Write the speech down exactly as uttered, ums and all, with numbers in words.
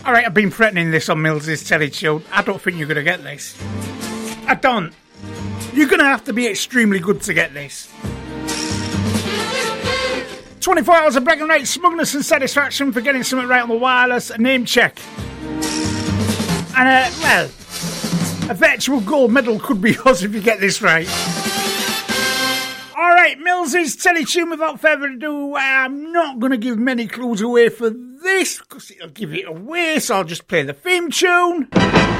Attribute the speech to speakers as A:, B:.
A: Alright, I've been threatening this on Mills's telly show. I don't think you're going to get this. I don't. You're going to have to be extremely good to get this. twenty-four hours of bragging rights, smugness and satisfaction for getting something right on the wireless. A name check. And, uh, well, a virtual gold medal could be yours if you get this right. Alright, Mills's telly tune. Without further ado, I'm not going to give many clues away for this, because it'll give it away, so I'll just play the theme tune.